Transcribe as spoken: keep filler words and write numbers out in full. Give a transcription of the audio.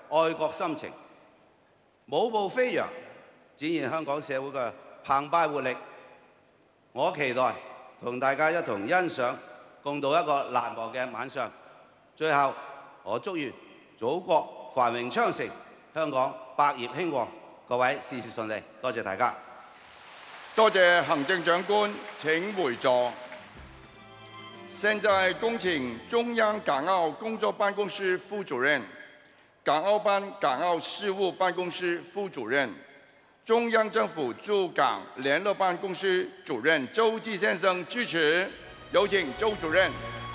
愛國心情，舞步飛揚，展現香港社會嘅澎湃活力。我期待同大家一同欣賞，共度一個難忘嘅晚上。最後，我祝願祖國繁榮昌盛，香港百業興旺，各位事事順利。多謝大家。 多謝行政長官，請回座。現在恭請中央港澳工作辦公室副主任、港澳辦港澳事務辦公室副主任、中央政府駐港聯絡辦公室主任周基先生致辭。有請周主任。